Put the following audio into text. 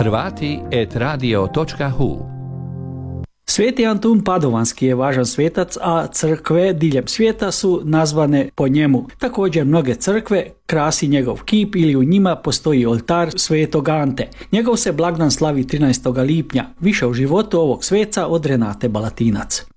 Hrvati@radio.hu. Sveti Antun Padovanski je važan svetac, a crkve diljem svijeta su nazvane po njemu. Također mnoge crkve krasi njegov kip ili u njima postoji oltar svetog Ante. Njegov se blagdan slavi 13. lipnja, više o životu ovog sveca od Renate Balatinac.